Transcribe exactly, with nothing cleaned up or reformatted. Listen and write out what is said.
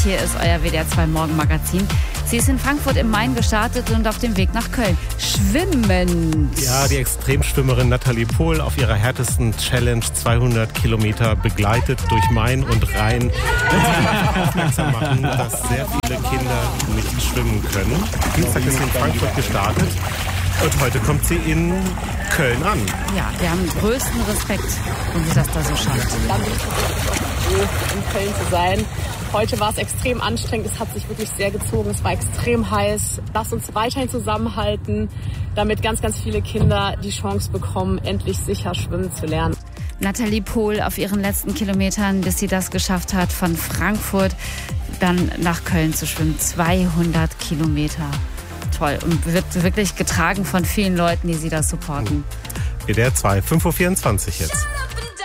Hier ist euer W D R zwei Morgenmagazin. Sie ist in Frankfurt im Main gestartet und auf dem Weg nach Köln. Schwimmend. Ja, die Extremschwimmerin Nathalie Pohl auf ihrer härtesten Challenge zweihundert Kilometer begleitet durch Main und Rhein. Und sie möchte aufmerksam machen, dass sehr viele Kinder nicht schwimmen können. Dienstag ist sie in Frankfurt gestartet und heute kommt sie in Köln an. Ja, wir haben größten Respekt, wenn sie das da so schafft. Dann bin ich froh, in Köln zu sein. Heute war es extrem anstrengend, es hat sich wirklich sehr gezogen, es war extrem heiß. Lasst uns weiterhin zusammenhalten, damit ganz, ganz viele Kinder die Chance bekommen, endlich sicher schwimmen zu lernen. Nathalie Pohl auf ihren letzten Kilometern, bis sie das geschafft hat, von Frankfurt dann nach Köln zu schwimmen. zweihundert Kilometer. Toll. Und wird wirklich getragen von vielen Leuten, die sie da supporten. W D R zwei, fünf Uhr vierundzwanzig jetzt.